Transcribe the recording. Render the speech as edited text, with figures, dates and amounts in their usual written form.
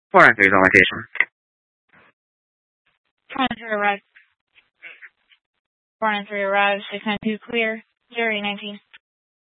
493 is on location. 493 arrived. 493 arrived. 692 clear. 0819.